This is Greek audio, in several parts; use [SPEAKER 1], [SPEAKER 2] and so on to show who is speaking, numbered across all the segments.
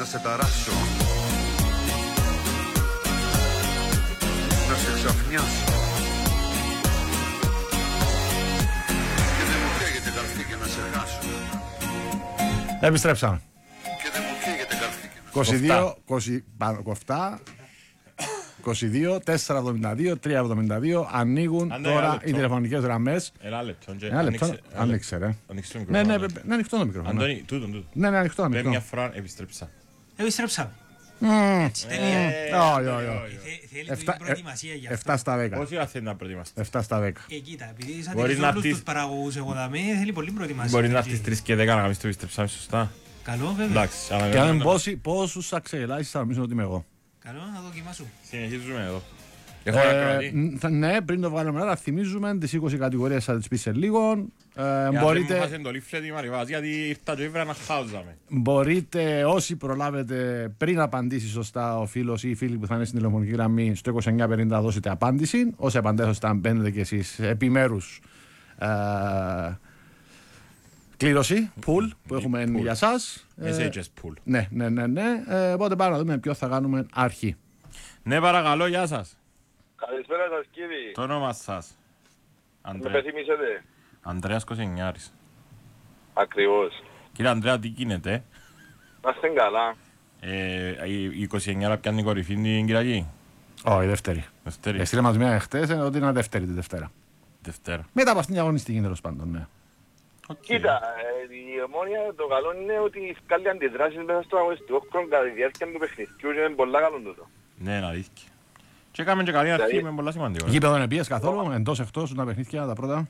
[SPEAKER 1] σε ταράσω, να σε ξαφνιάσω. Και δεν μου καίγεται καρφί και να σε χάσω.
[SPEAKER 2] Επιστρέψαμε.
[SPEAKER 1] Και δεν μου καίγεται καρφί και να σε
[SPEAKER 2] 22, 472, 372. Ανοίγουν τώρα οι τηλεφωνικές γραμμές.
[SPEAKER 3] Ένα λεπτό.
[SPEAKER 2] Άνοιξε ρε.
[SPEAKER 3] Ανοίξτε το
[SPEAKER 2] Ναι,
[SPEAKER 3] μικρόφωνο.
[SPEAKER 2] ναι, ανοιχτό το μικρόφωνο.
[SPEAKER 3] Αντώνη, τούτον.
[SPEAKER 2] Ναι, ανοιχτό.
[SPEAKER 3] Πες μια φορά, επιστρέψα.
[SPEAKER 4] Επιστρέψαμε.
[SPEAKER 2] Όχι.
[SPEAKER 4] Θέλει την προετοιμασία για αυτό.
[SPEAKER 2] 7 στα 10.
[SPEAKER 3] Πόση ώρα θέλει να προετοιμαστεί?
[SPEAKER 2] 7 στα 10.
[SPEAKER 4] Κοίτα, επειδή σαν
[SPEAKER 3] Μπορείς να
[SPEAKER 4] όλους
[SPEAKER 3] πεις-
[SPEAKER 4] τους παραγωγούς εγώ δαμέ, θέλει πολύ προετοιμασία.
[SPEAKER 3] Μπορεί να έρθεις 3 και 10 να κάνεις το επιστρέψαμε σωστά.
[SPEAKER 4] Καλό βέβαια.
[SPEAKER 3] Εντάξει,
[SPEAKER 2] Και αν
[SPEAKER 3] αναγκάζομαι.
[SPEAKER 2] πόσους αξελάσεις θα νομίζουν ότι είμαι εγώ.
[SPEAKER 4] Καλό να δοκιμάσω.
[SPEAKER 3] Συνεχίζουμε εδώ. Έχω ένα κρατή.
[SPEAKER 2] Ναι, πριν το βγάλουμε τώρα, θυμίζουμε τις 20 κατηγορίες, θα τις πει σε λίγο.
[SPEAKER 3] Μπορείτε... το λίφρετη Μαριβάς, γιατί ήρθα και ήβρα να χάουζαμε.
[SPEAKER 2] Μπορείτε, όσοι προλάβετε, πριν απαντήσει σωστά ο φίλος ή η φίλη που θα είναι στην τηλεφωνική γραμμή στο 2950, δώσετε απάντηση. Όσοι απαντήσετε σωστά, μπαίνετε και εσείς επιμέρους κλήρωση, pool που έχουμε
[SPEAKER 3] Pool.
[SPEAKER 2] για σας.
[SPEAKER 3] Messages pool.
[SPEAKER 2] Ναι. Οπότε πάμε να δούμε ποιο θα κάνουμε αρχή.
[SPEAKER 3] Ναι, παρακαλώ, γεια σας.
[SPEAKER 5] Καλησπέρα σας κύριοι.
[SPEAKER 3] Το όνομα σας.
[SPEAKER 5] Με πεθυμίσετε.
[SPEAKER 3] Ανδρέας Κοσενιάρης.
[SPEAKER 5] Ακριβώς.
[SPEAKER 3] Κύριε Ανδρέα, τι γίνεται?
[SPEAKER 5] Να είστε καλά.
[SPEAKER 3] Η 29 πιάνει κορυφή την Κυριακή.
[SPEAKER 2] Όχι, δεύτερη.
[SPEAKER 3] Δευτέρη.
[SPEAKER 2] Έστειλε μας μια χτες ότι είναι δεύτερη τη Δευτέρα.
[SPEAKER 3] Δευτέρα.
[SPEAKER 2] Μετά από αυτήν την αγωνιστική τέλος πάντων, ναι.
[SPEAKER 3] Οκ.
[SPEAKER 5] Κοίτα, η Ομόνια το καλό είναι ότι βγάλει αντιδράσεις μέσα στο αγωνιστικό χρόνο κατά τη διάρκεια του παιχνιδιού και είναι πολλά καλό τούτο.
[SPEAKER 3] Ναι, είναι αλήθεια. Και έκαμε και καλή αρχή με πολλά σημαντικό.
[SPEAKER 2] Γήπεδο είναι πίεση καθόλου, εντός εκτός τα παιχνίδια τα πρώτα.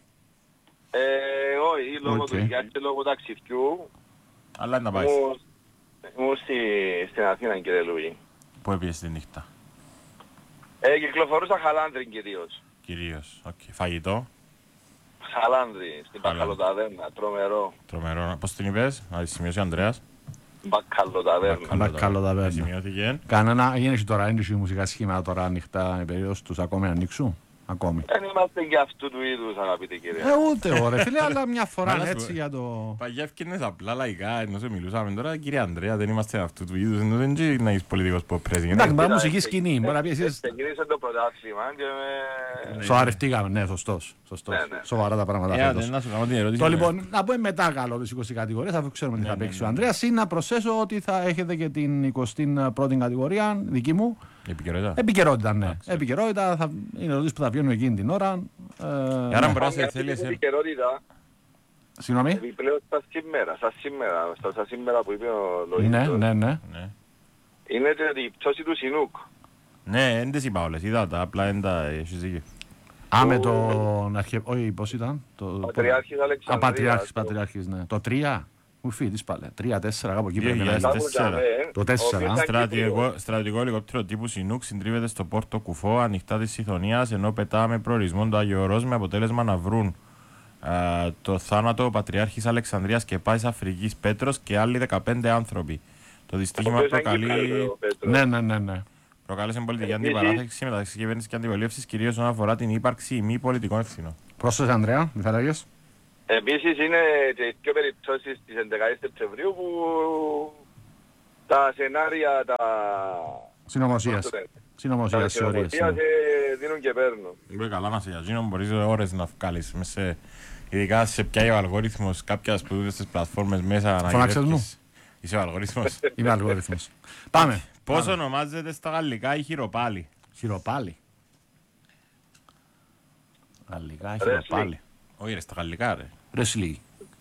[SPEAKER 5] Όχι, λόγω του Υγιάς και λόγω ταξιδιού
[SPEAKER 3] Αλλά είναι να πάει.
[SPEAKER 5] ήμουν στην Αθήνα κύριε Λούγη.
[SPEAKER 3] Πού έπιεσαι τη νύχτα?
[SPEAKER 5] Κυκλοφορούσα Χαλάνδρη κυρίως.
[SPEAKER 3] Κυρίως. Οκ. Φαγητό.
[SPEAKER 5] Χαλάνδρη, στην Μπακαλοταδέρνα, τρομερό.
[SPEAKER 3] Τρομερό. Πώς την είπες? Να τη σημειώσει ο Ανδρέας.
[SPEAKER 5] Μπακαλοταδέρνα.
[SPEAKER 2] Καλό τα βέρνα.
[SPEAKER 3] Σημειώθηκε.
[SPEAKER 2] Κανένα, γίνεται τώρα, είναι η μουσικά σχήματα τώρα ανοιχτά, η περίοδος τους ακόμη ανοίξουν. Ακόμη.
[SPEAKER 5] Δεν είμαστε για αυτού του είδους αγαπητέ κύριε.
[SPEAKER 2] Ούτε ωραία φίλε, αλλά μια φορά
[SPEAKER 3] Αλλά σου
[SPEAKER 2] έτσι
[SPEAKER 3] πω,
[SPEAKER 2] για το...
[SPEAKER 3] Παγιά ευκαιρνές απλά λαϊκά, ενώ σε μιλούσαμε τώρα, κύριε Ανδρέα, δεν είμαστε αυτού του είδους, ενώ δεν είναι να είσαι πολιτικός που πρέσβει.
[SPEAKER 2] Εντάξει, μπορεί μουσική σκηνή, μπορεί να πει εσείς...
[SPEAKER 5] Ξεκινήσε το πρωτάθλημα και με...
[SPEAKER 2] Σοβαρευτήκαμε, ναι, σωστός.
[SPEAKER 5] Ναι, ναι.
[SPEAKER 2] Σοβαρά τα πράγματα φέτος.
[SPEAKER 3] Να σου κάνω την ερώτηση.
[SPEAKER 2] Το λοιπόν, να πούμε μετά καλό τις 20 κατηγορίες, αφού ξέρουμε τι θα παίξει ο Ανδρέας, ή να προσθέσω ότι θα έχετε και την 21η κατηγορία, δική μου.
[SPEAKER 3] Επικαιρότητα.
[SPEAKER 2] Επικαιρότητα, ναι. Επικαιρότητα είναι ερωτήσεις που θα βγαίνουν εκείνη την ώρα.
[SPEAKER 3] Άρα μπορεί να σε θέλει εσένα.
[SPEAKER 5] επικαιρότητα,
[SPEAKER 2] Συγγνώμη.
[SPEAKER 5] επιπλέον στα σήμερα που είπε ο Λοΐντος,
[SPEAKER 2] Ναι.
[SPEAKER 5] είναι η πτώση του Σινούκ.
[SPEAKER 3] Ναι, δεν τις είπα όλες, είδα τα, απλά δεν τα έχεις δίκιο.
[SPEAKER 2] Με τον αρχιεπίσκοπο, όχι πώς ήταν.
[SPEAKER 5] Πατριάρχης Αλεξανδρίας.
[SPEAKER 2] Πατριάρχης, ναι. Το 3, μου φύγει πάλι. 3-4, κάπου εκεί πρέπει να είναι.
[SPEAKER 3] 2004.
[SPEAKER 2] Το 4.
[SPEAKER 3] Στρατηγικό ελικόπτερο τύπου Σινούκ συντρίβεται στο Πόρτο Κουφό, ανοιχτά της Ιθωνίας, ενώ πετά με προορισμό το Άγιο Ορός με αποτέλεσμα να βρουν το θάνατο ο Πατριάρχης Αλεξανδρίας και Πάσης Αφρικής Πέτρος και άλλοι 15 άνθρωποι. Το δυστύχημα προκάλεσε πολιτική αντιπαράθεση μεταξύ κυβέρνησης και αντιπολίτευσης, κυρίως όσον αφορά την ύπαρξη μη πολιτικών ευθυνών.
[SPEAKER 2] Πρόσθεσε, Ανδρέα, μη θα λέγες.
[SPEAKER 5] Επίσης είναι και δύο περιπτώσεις της 11ης Σεπτεμβρίου που τα σενάρια, τα
[SPEAKER 2] Συνωμοσίας θεωρίες.
[SPEAKER 5] δίνουν και παίρνουν.
[SPEAKER 3] Είμαι καλά να σε γιαζίνω, μπορείς ώρες να βγάλεις ειδικά σε πιάει ο αλγόριθμος κάποιας που δείτε στις πλατφόρμες μέσα να
[SPEAKER 2] Φωνάξες μου.
[SPEAKER 3] Είσαι ο αλγόριθμος.
[SPEAKER 2] Είμαι αλγόριθμος. Πάμε.
[SPEAKER 3] Πώς ονομάζεται στα γαλλικά η χειροπάλη?
[SPEAKER 2] Χειροπάλη. Γαλλικά, χειροπάλη.
[SPEAKER 3] Όχι ρε, στα γαλλικά ρε.
[SPEAKER 2] Ρεσλί.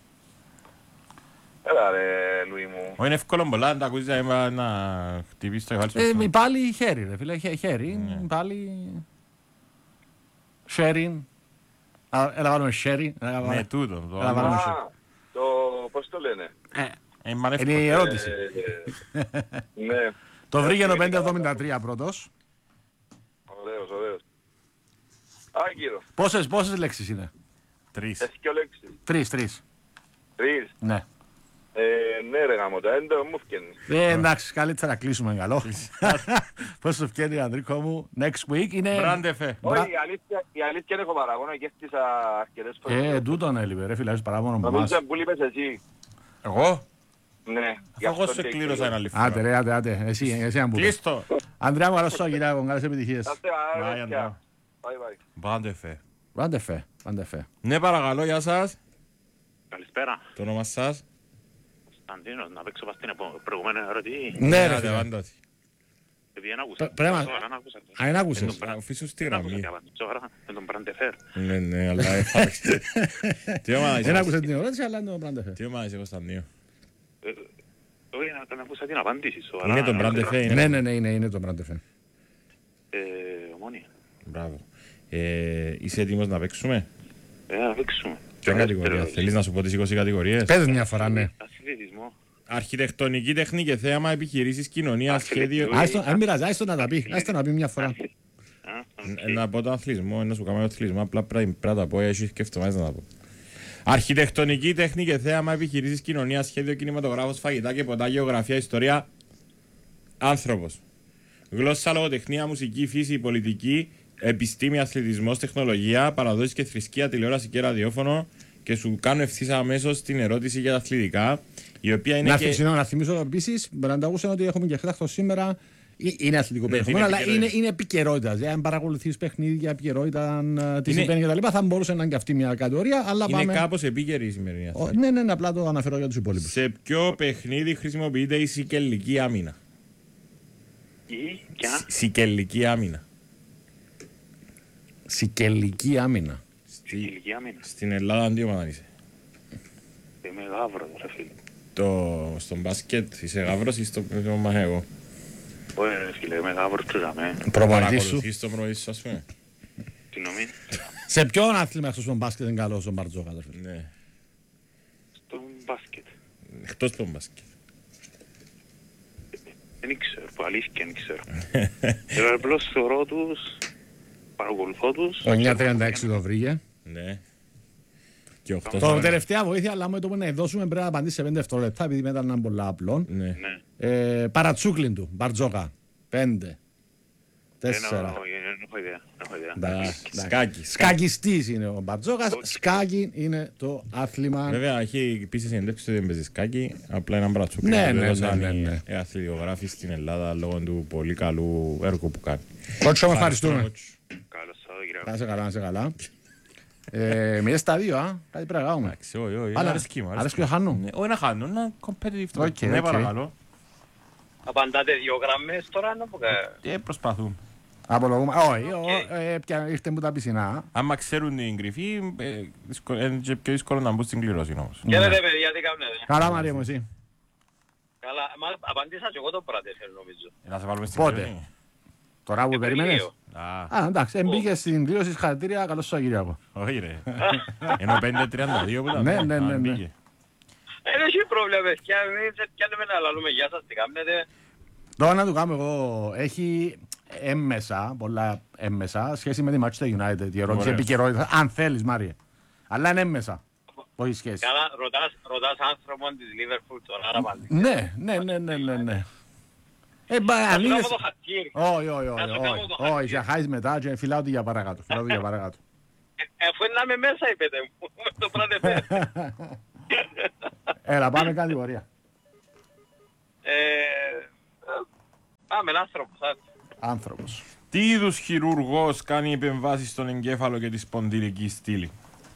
[SPEAKER 5] Έλα ρε Λουί μου.
[SPEAKER 3] Όχι είναι εύκολο πολλά να τα ακούσεις να χτυπήσεις το κεφάλι σου.
[SPEAKER 2] Πάλι χέρι ρε φίλε, χέρι. Πάλι... Sharing. Έλα βάλουμε sharing.
[SPEAKER 3] Ναι, τούτο.
[SPEAKER 5] Το πώς το λένε.
[SPEAKER 2] Είναι η ερώτηση.
[SPEAKER 5] Ναι.
[SPEAKER 2] Το βρήκε ο 573 πρώτος.
[SPEAKER 5] Ωραίος. Άγκυρο.
[SPEAKER 2] Πόσες λέξεις είναι?
[SPEAKER 3] 3.
[SPEAKER 5] Εσύ και ο λέξεις.
[SPEAKER 2] 3.
[SPEAKER 5] 3.
[SPEAKER 2] Ναι.
[SPEAKER 5] Ναι ρε γαμώτα, δεν το μου φκένει.
[SPEAKER 2] Εντάξει, καλύτερα να κλείσουμε καλό. Πώς σου φκένει Ανδρίκο μου. Next week είναι...
[SPEAKER 3] Μπράντεφε.
[SPEAKER 5] Όχι, η αλήθεια είναι έχω παραγώνα και έστησα αρκετές φορές.
[SPEAKER 2] Τούτον έλειπε ρε φίλε, έχεις παράπονο από εμάς.
[SPEAKER 5] Νομίζω που λείπες εσύ.
[SPEAKER 3] Εγώ?
[SPEAKER 5] Ναι. γι'
[SPEAKER 3] Εγώ
[SPEAKER 5] αυτό
[SPEAKER 3] σε
[SPEAKER 5] και
[SPEAKER 3] κλήρωσα ένα λιφτό.
[SPEAKER 2] Άντε ρε, άντε. Εσύ αν πού.
[SPEAKER 3] Κλείστο.
[SPEAKER 2] Ανδρέα μου, καλώς Σαββατοκύριακο, καλές επιτυχίες.
[SPEAKER 5] Άστε,
[SPEAKER 3] Bye,
[SPEAKER 5] αρέσκεια.
[SPEAKER 3] Ανδρέα.
[SPEAKER 5] Bye, bye.
[SPEAKER 3] Μπραντεφέ.
[SPEAKER 2] Πάντε.
[SPEAKER 3] Ναι, παρακαλώ, γεια σας.
[SPEAKER 6] Καλησπέρα.
[SPEAKER 3] Το όνομα σας.
[SPEAKER 6] Κωνσταντίνος, να παίξω πας την προηγούμενη ερωτή.
[SPEAKER 2] Ναι ρε
[SPEAKER 3] Άντε,
[SPEAKER 2] φίλε.
[SPEAKER 3] απάντω.
[SPEAKER 6] Επειδή δεν άκουσα.
[SPEAKER 2] Πρέπει να...
[SPEAKER 6] Σοβαρά, δεν άκουσα.
[SPEAKER 2] Αν δεν άκουσες.
[SPEAKER 3] Αφήσου στη
[SPEAKER 6] Δεν άκουσα
[SPEAKER 3] γραμμή.
[SPEAKER 6] και απάντηση. Σοβαρά, με τον Μπραντεφέρ.
[SPEAKER 3] Ναι, αλλά έφαξε. Τι ομάδα
[SPEAKER 2] Δεν
[SPEAKER 3] είσαι.
[SPEAKER 2] άκουσες την ερώτηση, αλλά είναι το Μπραντεφέ.
[SPEAKER 3] Τι ομάδα είσαι, Κωνσταντίνο.
[SPEAKER 6] Όχι, δεν άκουσα την απάντηση. Σοβαρά.
[SPEAKER 3] Είναι το Μπραντεφέ.
[SPEAKER 2] Ναι, είναι το Μπραντεφέ.
[SPEAKER 6] Ομόνια.
[SPEAKER 3] Μπράβο. Είσαι έτοιμος να παίξουμε.
[SPEAKER 6] Να παίξουμε.
[SPEAKER 3] Ποια κατηγορία. Θέλεις να σου πω τις 20 κατηγορίες.
[SPEAKER 2] Πες μια φορά, ναι.
[SPEAKER 6] Αθλητισμό.
[SPEAKER 3] Αρχιτεκτονική, τέχνη και θέαμα, επιχειρήσεις, κοινωνία, σχέδιο.
[SPEAKER 2] Αν μοιράζει, άιστο να τα πει. Άιστο να πει μια φορά.
[SPEAKER 3] Να πω το αθλητισμό, να σου κάνω το αθλητισμό, απλά πρέπει να τα πω, έχεις και εβδομάδες να τα πω. Αρχιτεκτονική, τέχνη και θέαμα, επιχειρήσεις, κοινωνία, σχέδιο, κινηματογράφος, φαγητά και ποτά, γεωγραφία, ιστορία, άνθρωπος. Γλώσσα, λογοτεχνία, μουσική, φύση, πολιτική, επιστήμη, αθλητισμός, τεχνολογία, παραδόσεις και θρησκεία, τηλεόραση και ραδιόφωνο. Και σου κάνω ευθύς αμέσως την ερώτηση για τα αθλητικά, η οποία είναι και...
[SPEAKER 2] Να θυμίσω επίσης, μπορεί να τα ακούσαν ότι έχουμε και χθάχτο σήμερα. Είναι αθλητικό περιεχόμενο, αλλά είναι επικαιρότητα. Αν παρακολουθείς παιχνίδια, επικαιρότητα, τι συμβαίνει κτλ., θα μπορούσε να είναι και αυτή μια κατηγορία. Αλλά
[SPEAKER 3] είναι
[SPEAKER 2] πάμε...
[SPEAKER 3] κάπως επίκαιρη η σημερινή αθλητική.
[SPEAKER 2] Ναι, απλά το αναφέρω για τους υπόλοιπους.
[SPEAKER 3] Σε ποιο παιχνίδι χρησιμοποιείται η σικελική άμυνα. Σικελική άμυνα.
[SPEAKER 2] Σικελική άμυνα.
[SPEAKER 6] Ηλική άμυνα.
[SPEAKER 3] Στην Ελλάδα τι ομάδα είσαι.
[SPEAKER 6] Είμαι γάβρος, ρε φίλε.
[SPEAKER 3] Στον μπάσκετ είσαι γάβρος ή στο μαχαίρι.
[SPEAKER 6] Όχι ρε φίλε, είμαι γάβρος του ζαμέ.
[SPEAKER 2] Προπονητής σου.
[SPEAKER 3] Παρακολουθείς το πρωί σου, ας πούμε.
[SPEAKER 6] Τι νομίζει.
[SPEAKER 2] Σε ποιον άθλημα εκτός τον μπάσκετ είναι καλός ο Μπαρτζόκα.
[SPEAKER 3] Ναι.
[SPEAKER 6] Στον μπάσκετ.
[SPEAKER 3] Εκτός τον μπάσκετ.
[SPEAKER 6] Δεν ξέρω, που αλήθεια δεν ξέρω. Εγώ απλώς θεωρώ τους, παρακολουθώ τους.
[SPEAKER 2] Το 936 το βρήκε.
[SPEAKER 3] Ναι. Και 8.
[SPEAKER 2] Το τελευταία βοήθεια, αλλά μου το να δώσουμε πρέπει να απαντήσει σε 5 δευτερόλεπτα, επειδή μετά είναι πολλά απλό.
[SPEAKER 3] Ναι.
[SPEAKER 2] Παρατσούκλιν του, Μπαρτζόκα. 5, 4.
[SPEAKER 6] έχω ιδέα.
[SPEAKER 3] Σκάκι.
[SPEAKER 2] Σκακιστής είναι ο Μπαρτζόκας, σκάκι είναι το άθλημα.
[SPEAKER 3] Βέβαια, έχει επίσης συνέντευξη ότι δεν παίζει σκάκι, απλά έναν μπρατσό.
[SPEAKER 2] Ναι.
[SPEAKER 3] Αθλητογράφη στην Ελλάδα λόγω του πολύ καλού έργου που κάνει.
[SPEAKER 2] Κότσο, με ευχαριστούμε.
[SPEAKER 6] Καλώς Σαββατοκύριακο.
[SPEAKER 2] Να είσαι καλά. Μείνες στα δύο, κάτι πρέπει να κάνουμε.
[SPEAKER 3] Εντάξει, όχι,
[SPEAKER 2] Αλλά
[SPEAKER 3] αρέσκει μου.
[SPEAKER 2] αρέσκει να χάνω.
[SPEAKER 3] Όχι να χάνω, να competitive.
[SPEAKER 2] Οκ,
[SPEAKER 3] Ναι,
[SPEAKER 2] οκ.
[SPEAKER 3] παρακαλώ.
[SPEAKER 5] Απαντάτε 2 γραμμές τώρα, να πω
[SPEAKER 3] Προσπαθούμε.
[SPEAKER 2] Απολογούμε. Όχι, ήρθε μου τα πισινά.
[SPEAKER 3] Άμα ξέρουν την κρυφή, είναι και πιο δύσκολο να μπουν στην κληρώση όμως.
[SPEAKER 5] Χαίρετε παιδιά, τι κάνετε.
[SPEAKER 2] Καλά Μαρία μου, εσύ.
[SPEAKER 5] Καλά, απαντήσα και εγώ το Μπραντεφέρ νομίζω.
[SPEAKER 3] Να σε βάλουμε στην
[SPEAKER 2] Πότε?
[SPEAKER 3] κληρώση.
[SPEAKER 2] Τώρα που περιμένεις.
[SPEAKER 3] Α,
[SPEAKER 2] Εντάξει, μπήκε στην κλήρωση συγχαρητήρια, καλώς Σαββατοκύριακο.
[SPEAKER 3] όχι ρε. Ενώ 5.32 που ήταν.
[SPEAKER 2] Ναι.
[SPEAKER 3] μπήκε.
[SPEAKER 5] Δεν έχει πρόβλημα, παιδιά, μην κάνουμε να λαλούμε γεια σας, τι κάνετε.
[SPEAKER 2] Τώρα να του κάνω εγώ, έχει έμμεσα, πολλά έμμεσα, σχέση με τη Manchester United, η ερώτηση
[SPEAKER 3] Ωραίο.
[SPEAKER 2] επικαιρότητα, αν θέλεις Μάρια. Αλλά είναι έμμεσα, όχι σχέση.
[SPEAKER 5] Καλά, ρωτάς άνθρωπον της Liverpool τώρα να απαντήσει.
[SPEAKER 2] Ναι.
[SPEAKER 5] Θα
[SPEAKER 2] Αν
[SPEAKER 5] σου
[SPEAKER 2] είναι...
[SPEAKER 5] κάνω το χατήρι.
[SPEAKER 2] Όχι, θα χάσεις μετά και φυλάω τη για παρακάτω.
[SPEAKER 5] Αφού είναι να είμαι μέσα, είπετε μου, με το Μπραντεφέρ.
[SPEAKER 2] Έλα, πάμε κατηγορία.
[SPEAKER 5] Πάμε, άνθρωπος.
[SPEAKER 2] Άνθρωπος.
[SPEAKER 3] Τι είδους χειρουργός κάνει επεμβάσεις στον εγκέφαλο και τη σπονδυλική στήλη.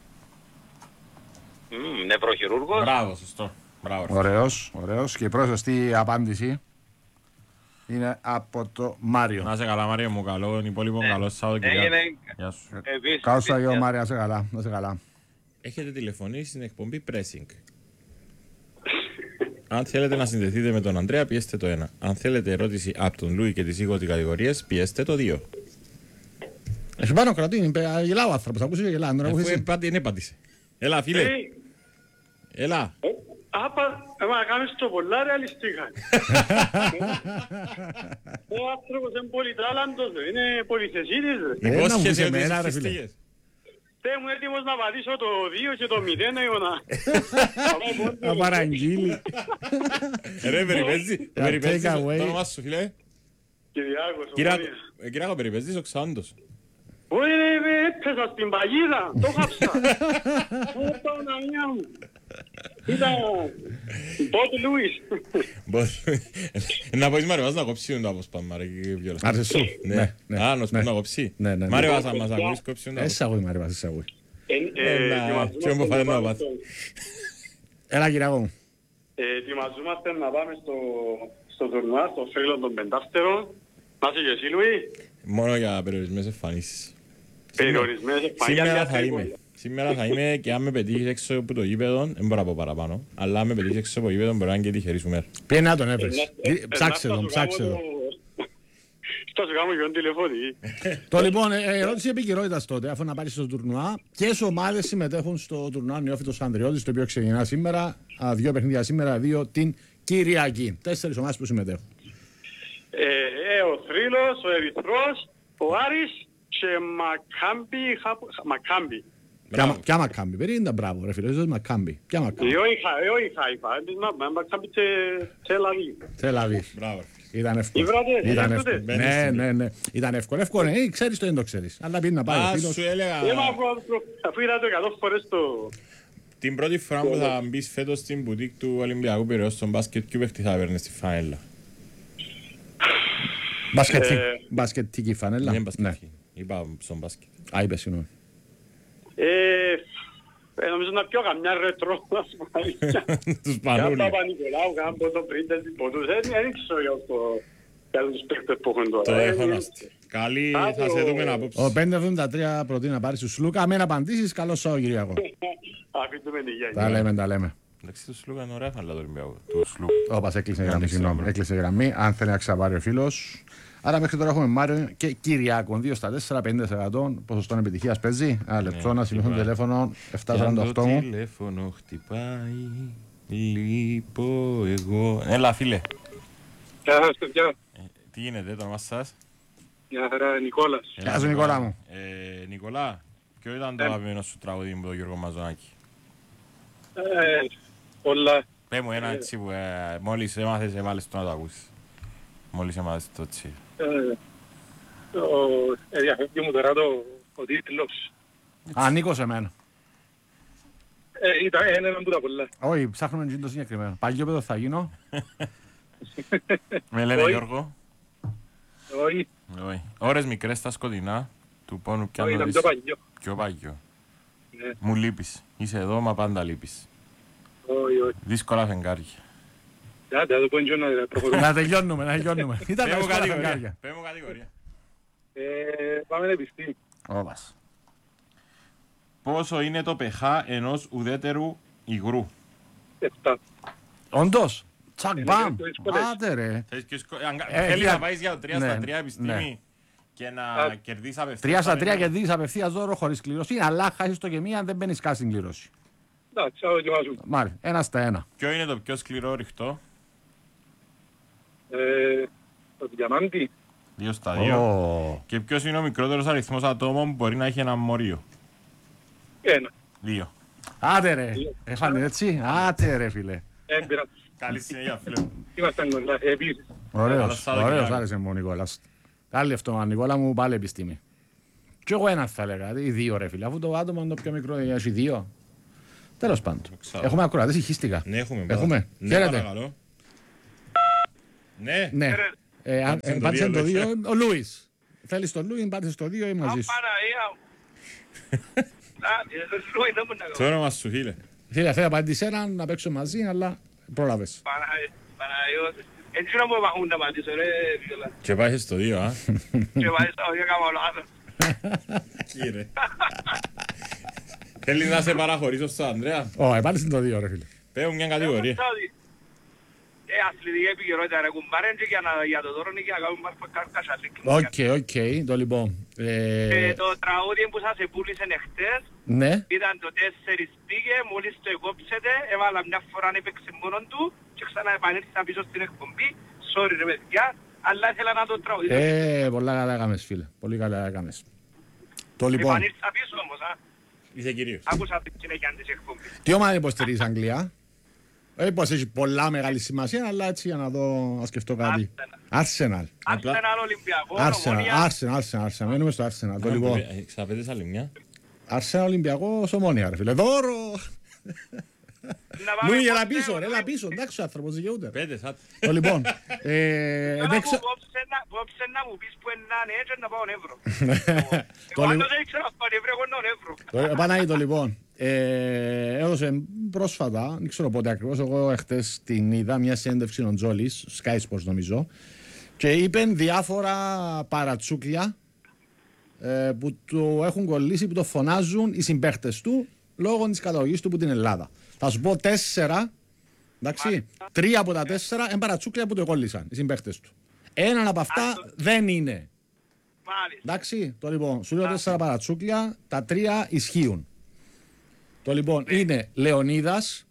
[SPEAKER 5] Νευροχειρούργος.
[SPEAKER 3] Μπράβο, σωστό. Μπράβο.
[SPEAKER 2] Ωραίος. Και η πρώτη σωστή απάντηση είναι από το Μάριο.
[SPEAKER 3] Να σε καλά Μάρια μου, καλό, υπόλοιπο καλό Σαββατοκύριακο. Γεια σου.
[SPEAKER 2] Καλώς το Αγίο Μάρια, να σε καλά.
[SPEAKER 3] Έχετε τηλεφωνήσει στην εκπομπή Pressing. Αν θέλετε να συνδεθείτε με τον Ανδρέα, πιέστε το 1. Αν θέλετε ερώτηση από τον Λούι και τις 20 κατηγορίες, πιέστε το 2.
[SPEAKER 2] Έχει πάνω κρατή, γελάω ο άνθρωπος, ακούσει και γελάω.
[SPEAKER 3] Αφού δεν έπαντησε. Έλα φίλε. Έλα.
[SPEAKER 7] Μα κάνεις το πολλά ρεαλιστικά. Ο άνθρωπος είναι πολυτάλαντος, είναι πολυθεσίτης.
[SPEAKER 3] Υπόσχεσαι ότι
[SPEAKER 2] εμένα,
[SPEAKER 3] είσαι
[SPEAKER 2] ρε φίλε.
[SPEAKER 3] φυστίγες.
[SPEAKER 7] Είμαι έτοιμος να πατήσω το 2 και το 0 αιώνα.
[SPEAKER 2] Να παραγγείλει.
[SPEAKER 3] Ρε περιπέζει. Περιπέζεις το όνομα σου φίλε.
[SPEAKER 7] Κυριάκος.
[SPEAKER 3] Κυριάκο περιπέζεις ο Ξάντος.
[SPEAKER 7] Όχι ρε, έπαιζα στην παγίδα, το χάψα. Πάω να μία μου. Ήταν Μπότ Λούις.
[SPEAKER 3] Να πω Μάριο Βάζα να κόψει το απόσπασμα ρε Βιόλα.
[SPEAKER 2] Άρεσε σου. Ναι.
[SPEAKER 3] Α, να σου πω να κόψει. Μάριο Βάζα μας ακούεις κόψει το
[SPEAKER 2] Έσαι αγούι Μάριο Βάζα, έσαι αγούι.
[SPEAKER 3] Τι όμως φάνε να πάθει.
[SPEAKER 2] Έλα Κυριακό μου.
[SPEAKER 7] Ετοιμαζόμαστε να πάμε στο τουρνουά, στο θρύλο των πεντάφτερων. Να είσαι και εσύ Λουί.
[SPEAKER 3] Μόνο για περιορισμένες εμφανίσεις.
[SPEAKER 7] Περιορισμένες εμφανίσεις.
[SPEAKER 3] Σήμερα θα είμαι και αν με πετύχεις έξω από το γήπεδο, δεν μπορώ να πω παραπάνω, αλλά αν με πετύχεις έξω από το γήπεδο μπορεί να είναι και τυχερή σου μέρα.
[SPEAKER 2] Πήγαινε να τον έβρεις. Ψάξε τον, ψάξε τον.
[SPEAKER 7] Θα σου κάνω και τον τηλεφώνη.
[SPEAKER 2] Το λοιπόν, ερώτηση επικαιρότητας τότε, αφού να πάρεις στο τουρνουά. Ποιες ομάδες συμμετέχουν στο τουρνουά Νεόφυτος Ανδριώτης, το οποίο ξεκινά σήμερα, 2 παιχνίδια σήμερα, 2 την Κυριακή. 4 ομάδες που συμμετέχουν.
[SPEAKER 7] Ο Θρύλος, ο Ερυθρός, ο Άρης και Μακάμπι.
[SPEAKER 2] Ποια Μακάμπι, περίμενα μπράβο ρε φίλε, είσαι Μακάμπι. Ποια Μακάμπι.
[SPEAKER 7] Όχι Χάιφα, Μακάμπι Τελ Αβίβ.
[SPEAKER 3] Μπράβο.
[SPEAKER 2] Ήταν εύκολο. Ναι. Ήταν εύκολο. Ξέρεις το, δεν το ξέρεις. Αλλά πήγαινε να πάει ο φίλος.
[SPEAKER 3] Σου έλεγα...
[SPEAKER 7] Αφού είδα το 100 φορές το...
[SPEAKER 3] Την πρώτη φορά που θα μπεις φέτος στην μπουτίκ του Ολυμπιακού Πειραιώς στον μπάσκετ, ποιο παίχτη θα παίρνεις στη φανέλα.
[SPEAKER 2] Μπασκετική φανέλα.
[SPEAKER 3] Ναι, μπασκετική. Είπα στον μπάσκετ.
[SPEAKER 2] Α, είπε, συγγνώμη.
[SPEAKER 7] Νομίζω να πιω καμιά ρετρό, να σου πω αλήθεια.
[SPEAKER 3] Τους Πανούλη.
[SPEAKER 7] Κάνα Παπα-Νικολάου, κάνα Πρωτοπρίντες, ποτούς. Δεν ξέρω για αυτό. Για τους παίκτες που έχουν τώρα.
[SPEAKER 3] Το δεχόμαστε. Καλή, θα σε δούμε απόψε.
[SPEAKER 2] Ο 573 προτείνει να πάρεις του Σλούκα. Μην απαντήσεις, καλό Σαββατοκύριακο.
[SPEAKER 7] Αφήνουμε τη γεια.
[SPEAKER 2] Τα λέμε.
[SPEAKER 3] Εντάξει, το Σλούκα είναι ωραία φανέλα του Ολυμπιακού. Του Σλούκα.
[SPEAKER 2] Όπας, έκλεισε γραμμή, συγγνώμη. Έκλεισε γραμμή, αν θέλει να ξαπάρει ο φίλος. Άρα μέχρι τώρα έχουμε Μάριο και Κυριακό. 2 στα 4, 50% ποσοστό επιτυχίας παίζει. Ένα λεπτό να σημειώσουν τηλέφωνο 748
[SPEAKER 3] Το
[SPEAKER 2] μου.
[SPEAKER 3] τηλέφωνο χτυπάει, λείπω εγώ. Έλα φίλε.
[SPEAKER 7] Γεια σας, παιδιά.
[SPEAKER 3] Τι γίνεται το όνομα σας?
[SPEAKER 7] Γεια χαρά, Νικόλας.
[SPEAKER 2] Γεια σου Νικόλα μου.
[SPEAKER 3] Νικόλα, ποιο ήταν το αγαπημένο σου τραγούδι με τον Γιώργο Μαζονάκη?
[SPEAKER 7] Πολλά.
[SPEAKER 3] Πες μου ένα έτσι που μόλις έμαθες έβαλες το να το ακούσεις. Μόλις έμαθες το έτσι.
[SPEAKER 7] Διαφεύγει μου τώρα ο τίτλος.
[SPEAKER 2] Α, Νίκος εμένα.
[SPEAKER 7] Ήταν έναν που τα πολλά.
[SPEAKER 2] Όχι, ψάχνουμε το συγκεκριμένο. Παλιό παιδό θα γίνω.
[SPEAKER 3] Με λένε Γιώργο.
[SPEAKER 7] Όχι,
[SPEAKER 3] Ώρες μικρές στα σκοτεινά του πόνου πια
[SPEAKER 7] ήταν
[SPEAKER 3] νωρίς.
[SPEAKER 7] πιο παλιό.
[SPEAKER 3] Πιο παγιό.
[SPEAKER 7] Ναι.
[SPEAKER 3] Μου λείπεις. Είσαι εδώ, μα πάντα λείπεις.
[SPEAKER 7] Όχι.
[SPEAKER 3] Δύσκολα φεγγάρια.
[SPEAKER 7] Θα το πω και να προχωρούμε.
[SPEAKER 2] Να τελειώνουμε. Ήταν τα
[SPEAKER 3] Πες μου
[SPEAKER 2] δύσκολα
[SPEAKER 3] κατηγορία.
[SPEAKER 2] φεγγάρια.
[SPEAKER 3] Πες μου κατηγορία.
[SPEAKER 7] Πάμε να επιστήμη.
[SPEAKER 2] Όπας.
[SPEAKER 3] Πόσο είναι το pH ενός ουδέτερου υγρού?
[SPEAKER 7] 7.
[SPEAKER 2] Όντως. Τσακ μπαμ.
[SPEAKER 7] το δύσκολες.
[SPEAKER 2] Άντε ρε.
[SPEAKER 3] Θέλει
[SPEAKER 2] για-
[SPEAKER 3] να πάεις για το 3
[SPEAKER 2] ναι,
[SPEAKER 3] στα 3 επιστήμη
[SPEAKER 2] ναι.
[SPEAKER 3] και να κερδίσεις απευθείας.
[SPEAKER 2] 3 στα 3 και δεις απευθείας δώρο χωρίς κλήρωση. Αλλά χάσεις το και μία δεν μπαίνεις καν στην κλήρωση.
[SPEAKER 7] Εντάξει, θα δοκιμάσουμε.
[SPEAKER 2] Μάλιστα. 1 στα 1.
[SPEAKER 3] Ποιο είναι το πιο σκληρό ρηχτό?
[SPEAKER 7] Το διαμάντι.
[SPEAKER 3] 2 στα 2. Και ποιος είναι ο μικρότερος αριθμός ατόμων που μπορεί να έχει ένα μόριο?
[SPEAKER 7] 1.
[SPEAKER 3] 2.
[SPEAKER 2] Άντε ρε. Έφανε έτσι. Άντε ρε φίλε.
[SPEAKER 7] Έμπειρα.
[SPEAKER 3] Καλή συνέχεια φίλε.
[SPEAKER 7] Ήμασταν κοντά. Επίσης.
[SPEAKER 2] Ωραίος.
[SPEAKER 3] Καλό
[SPEAKER 2] Ωραίος
[SPEAKER 3] Σάββατο.
[SPEAKER 2] άρεσε μου ο Νικόλας. Άλλη αυτό, Νικόλα μου, πάλι επιστήμη. Κι εγώ ένα θα έλεγα, ή 2 ρε φίλε, αφού το άτομο είναι το πιο μικρό, έχει 2. Τέλος πάντων.
[SPEAKER 3] Ξέρω.
[SPEAKER 2] Έχουμε ακροατές, ηχίστηκα.
[SPEAKER 3] Ναι, έχουμε.
[SPEAKER 2] Έχουμε.
[SPEAKER 3] Ναι,
[SPEAKER 2] Χαίρετε.
[SPEAKER 3] παρακαλώ. Ναι.
[SPEAKER 2] Ναι.
[SPEAKER 3] Πάτησε το
[SPEAKER 2] Πάτησε το 2,
[SPEAKER 3] δύο,
[SPEAKER 2] ο Λούις. Θέλεις τον Λούις, πάτησε το 2 ή μαζί σου.
[SPEAKER 3] Το όνομα σου φίλε.
[SPEAKER 2] Φίλε, θέλω να πατήσεις έναν, να παίξω μαζί, αλλά πρόλαβες.
[SPEAKER 7] Παναγιώτη. Έτσι να μου επαχούν να απαντήσω ρε φίλα.
[SPEAKER 3] Και πάει στο 2, α.
[SPEAKER 7] Και πάει στα οδεία κάμα λάθος.
[SPEAKER 3] Κύριε. Θέλεις να σε παραχωρήσω στον Ανδρέα?
[SPEAKER 2] Ω, πάτησε το 2 ρε φίλε.
[SPEAKER 3] Πες μου μια κατηγορία.
[SPEAKER 7] Αθλητική επικαιρότητα ρε κουμπάρεν και για το δώρο είναι και να κάνουμε κασαλίκ.
[SPEAKER 2] Οκ, το λοιπόν.
[SPEAKER 7] Το τραγούδι που σας επούλησαν εχθές
[SPEAKER 2] Ναι.
[SPEAKER 7] ήταν το 4 πήγε, μόλις το εκόψετε, έβαλα μια φορά να έπαιξε μόνον του και ξανά επανέλθα πίσω στην εκπομπή. Sorry ρε παιδιά, αλλά ήθελα να το τραγουδήσω.
[SPEAKER 2] Πολλά καλά έκαμες φίλε. Πολύ καλά έκαμες. Το λοιπόν.
[SPEAKER 7] Επανήλθα πίσω όμως,
[SPEAKER 3] Είσαι κυρίως.
[SPEAKER 7] άκουσα την συνέχεια της εκπομπής.
[SPEAKER 2] Τι ομάδα υποστηρίζεις Αγγλία? Πως έχει πολλά μεγάλη σημασία, αλλά έτσι για να δω, να σκεφτώ κάτι. Arsenal.
[SPEAKER 7] Arsenal Ολυμπιακό,
[SPEAKER 2] Arsenal. Μένουμε στο Arsenal. Το λοιπόν.
[SPEAKER 3] Ξαπέτες άλλη μια.
[SPEAKER 2] Arsenal Ολυμπιακό, Ομόνια ρε φίλε. Δώρο!
[SPEAKER 7] Να πάμε
[SPEAKER 2] Μου έλα
[SPEAKER 7] πότε,
[SPEAKER 2] πίσω, ρε,
[SPEAKER 7] ρε.
[SPEAKER 2] έλα πίσω. Εντάξει, ο άνθρωπος δικαιούται.
[SPEAKER 3] Πέντε, σαν.
[SPEAKER 2] Το λοιπόν.
[SPEAKER 7] Τώρα
[SPEAKER 2] δεν
[SPEAKER 7] που
[SPEAKER 2] ξε-
[SPEAKER 7] κόψε να μου πεις που είναι έτσι να πάω νεύρο.
[SPEAKER 2] Το
[SPEAKER 7] Εγώ
[SPEAKER 2] λοιπόν-
[SPEAKER 7] αν δεν ξέρω αυτό νεύρο, εγώ είναι νεύρο.
[SPEAKER 2] Παναγίτο, λοιπόν. Έδωσε πρόσφατα, δεν ξέρω πότε ακριβώς, εγώ εχθές την είδα, μια συνέντευξη των Τζόλης, Sky Sports νομίζω, και είπε διάφορα παρατσούκλια που το έχουν κολλήσει, που το φωνάζουν οι συμπαίχτες του λόγω της καταγωγής του που την Ελλάδα. Θα σου πω 4, εντάξει, 3 από τα 4 είναι παρατσούκλια που το κόλλησαν οι συμπαίχτες του. Έναν από αυτά δεν είναι.
[SPEAKER 7] Μάλιστα.
[SPEAKER 2] Εντάξει, το λοιπόν, σου λέω 4 παρατσούκλια, τα 3 ισχύουν. Το λοιπόν είναι Λεωνίδας,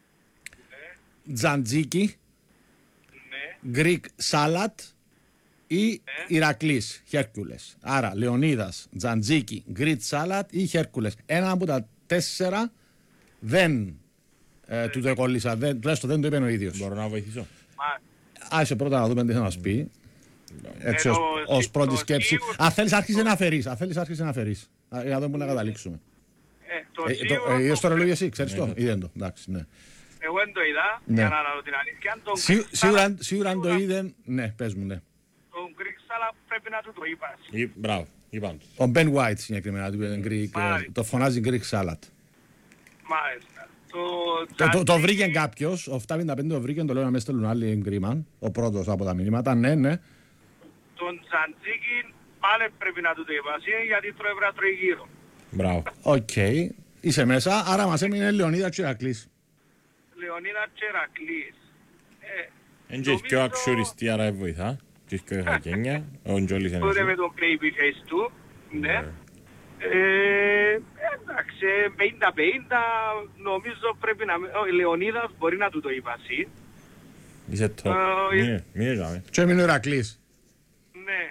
[SPEAKER 2] Τζαντζίκι,
[SPEAKER 7] Ναι.
[SPEAKER 2] Greek Salad ή Ηρακλής, Χέρκουλες. Άρα Λεωνίδας, Τζαντζίκι, Greek Salad ή Χέρκουλες. Ένα από τα 4 δεν του το κόλλησα, τουλάχιστον δεν το είπε ο ίδιος.
[SPEAKER 3] Μπορώ να βοηθήσω.
[SPEAKER 2] Άσε πρώτα να δούμε τι θα μας πει. Έτσι ως πρώτη
[SPEAKER 7] το
[SPEAKER 2] σκέψη.
[SPEAKER 7] σίγουρο-
[SPEAKER 2] Αν θέλεις άρχισε να αφαιρείς. Για να δούμε να καταλήξουμε.
[SPEAKER 7] Το σίγουρο,
[SPEAKER 2] Είδες το ρολόγι εσύ, ξέρεις το. Είδες το, εντάξει, ναι.
[SPEAKER 7] εγώ δεν το είδα,
[SPEAKER 2] Ναι.
[SPEAKER 7] για να λέω την αλήθεια. Αν τον
[SPEAKER 2] Σίγουρα αν το είδε, ναι, πες μου, ναι.
[SPEAKER 7] Τον Greek Salad πρέπει να του το είπα.
[SPEAKER 3] Μπράβο, είπαμε.
[SPEAKER 2] Ο Ben White συγκεκριμένα, το φωνάζει Greek Salad.
[SPEAKER 7] Μάλιστα.
[SPEAKER 2] Το βρήκε κάποιος, ο 755 το βρήκε, το λέω να με στέλνουν άλλοι εγκρίμαν, ο πρώτος από τα μηνύματα, ναι.
[SPEAKER 7] Τον Τζαντζίκιν πάλι πρέπει να του το είπα, γιατί τρώει βρά τρώει γύρω.
[SPEAKER 3] Μπράβο.
[SPEAKER 2] Οκ, είσαι μέσα, άρα μας έμεινε Λεωνίδα και Ηρακλής.
[SPEAKER 7] Λεωνίδα Τσερακλής.
[SPEAKER 3] Εν και πιο αξιοριστή, άρα βοηθά. Και πιο χακένια, ο Τζόλης είναι
[SPEAKER 7] Τότε
[SPEAKER 3] εσύ.
[SPEAKER 7] με τον baby face του, ναι. Εντάξει, 50-50, νομίζω πρέπει να... Ο Λεωνίδας μπορεί να του το είπα, εσύ.
[SPEAKER 3] Είσαι top. Μείνε ζάμε.
[SPEAKER 2] Και έμεινε ο Ηρακλής.
[SPEAKER 7] Ναι.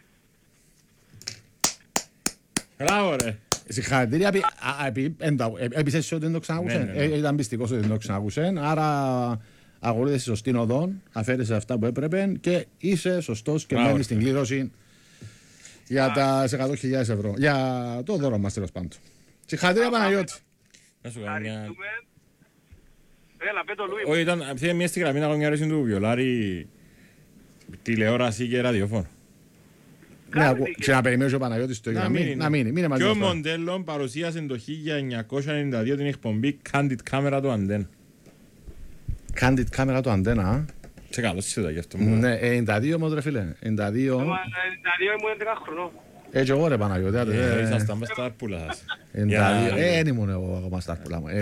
[SPEAKER 3] Μπράβο ρε.
[SPEAKER 2] Συγχαρητήρια, έπισες ότι δεν το ξανακούσαν.
[SPEAKER 3] Ναι.
[SPEAKER 2] Ήταν πιστικός ότι δεν το ξανακούσαν, άρα ακολούθησε σωστή οδό, αφαίρεσαι αυτά που έπρεπε και είσαι σωστός και
[SPEAKER 3] Μπράβο,
[SPEAKER 2] μένεις στην κλήρωση για τα 100.000 ευρώ. Για το δώρο μας τέλος πάντων. Συγχαρητήρια Παναγιώτη.
[SPEAKER 3] Να σου κάνω μια...
[SPEAKER 7] Ευχαριστούμε. Έλα, πέτω Λούι.
[SPEAKER 3] Όχι, ήταν θέλει μια στη γραμμή να κάνω μια ερώτηση του Βιολάρη τηλεόραση και ραδιόφωνο.
[SPEAKER 2] Και να περιμένεις ο Παναγιώτης το γραμμή. Να μείνει μαζί
[SPEAKER 3] Ποιο
[SPEAKER 2] μας.
[SPEAKER 3] μοντέλο παρουσίασε το 1992 την εκπομπή Candid Camera του Αντένα.
[SPEAKER 2] Candid κάμερα του αντένα.
[SPEAKER 3] Σε καλό σύντομα γι' αυτό.
[SPEAKER 2] Ναι, 92 όμως ρε φίλε. 92.
[SPEAKER 7] Δηλαδή ήμουν 11 χρονών.
[SPEAKER 2] Έτσι εγώ ρε Παναγιώτη.
[SPEAKER 3] Ήσασταν μες στα αρπούλα σας.
[SPEAKER 2] 92. Δεν ήμουν εγώ ακόμα στα αρπούλα μου.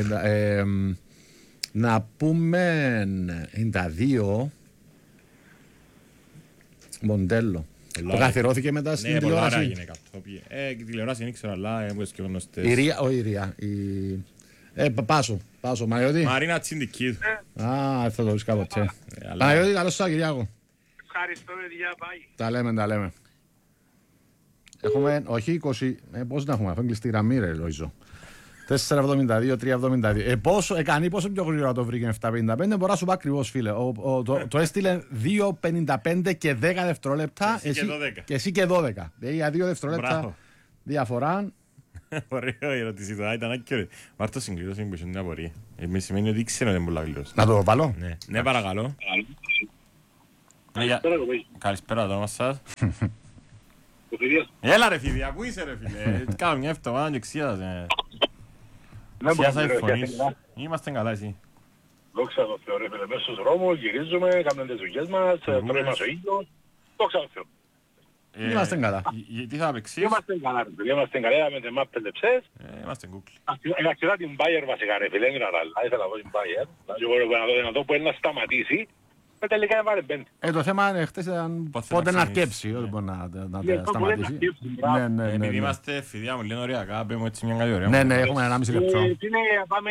[SPEAKER 2] Να πούμε 92 μοντέλο. Το καθιερώθηκε μετά στην
[SPEAKER 3] Ναι, πολλά ώρα
[SPEAKER 2] τηλεόραση.
[SPEAKER 3] έγινε κάτω. Η τηλεόραση δεν ήξερα, αλλά έπαιζε και γνωστές.
[SPEAKER 2] Η Ρία, όχι η Ρία. Πάσο, Παναγιώτη.
[SPEAKER 3] Μαρίνα Τσιντικίδου.
[SPEAKER 2] Α, θα το βρεις κάποτε.
[SPEAKER 3] αλλά-
[SPEAKER 2] Παναγιώτη, καλώς σας Κυριάκο.
[SPEAKER 7] Ευχαριστώ, παιδιά, πάει.
[SPEAKER 2] Τα λέμε. Έχουμε, όχι 20, πώς να έχουμε, αφού είναι κλειστή γραμμή ρε Λοϊζό. 4,72, 3,72. Πόσο πιο γρήγορα το βρήκε 7,55, μπορώ να σου πω ακριβώς φίλε. Το έστειλε 2,55 και 10 δευτερόλεπτα. Και εσύ και 12. Δηλαδή για 2 δευτερόλεπτα
[SPEAKER 3] Μπράβο.
[SPEAKER 2] διαφορά.
[SPEAKER 3] Ωραίο η ερώτηση τώρα, ήταν άκυρη. Βάρ' το συγκλήρωση που είχε την απορία. Με σημαίνει ότι ήξερα ότι είναι πολλά γλύρωση.
[SPEAKER 2] Να το βάλω.
[SPEAKER 3] Ναι, παρακαλώ. Καλησπέρα, το όνομα σας. Έλα ρε φίλε, πού είσαι ρε φίλε. Κάω μια εβδομάδα και ξίασαι. Ξίασα η φωνή σου. Είμαστε καλά εσύ.
[SPEAKER 8] Δόξα τω Θεώ, ρε φίλε, μέσα στους δρόμους, γυρίζουμε, κάνουμε τις δουλειές μας, τρώει μας ο ήλιος. Δόξα τω Θεώ.
[SPEAKER 2] Είμαστε καλά.
[SPEAKER 3] Τι θα παίξεις?
[SPEAKER 8] Είμαστε καλά, ρε φίλε, είμαστε καλά, με τις μάπες λεψές.
[SPEAKER 3] Είμαστε κούκλοι.
[SPEAKER 8] Αξιωτά την Bayer βασικά, ρε φίλε, έγκυρα άλλα, ήθελα να δω την Bayer. Να δω που είναι να σταματήσει, με τελικά έβαλε πέντε.
[SPEAKER 2] Το θέμα είναι χτες ήταν πότε να αρκέψει, όχι μπορεί να σταματήσει.
[SPEAKER 3] Επειδή είμαστε φιδιά μου, λένε ωριακά, πέμω έτσι μια κατηγορία.
[SPEAKER 2] Ναι, έχουμε 1,5 λεπτό.
[SPEAKER 8] Πάμε